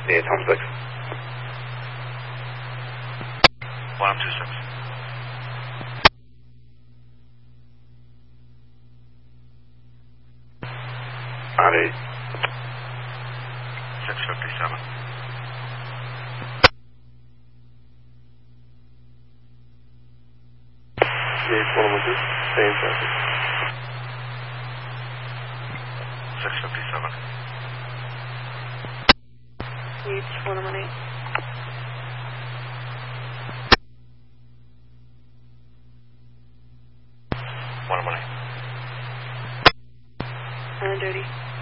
Yeah, Tom 6. 126. On 8. 657. Yeah, 112. Stay in traffic. 657. Each 118. 118. And dirty.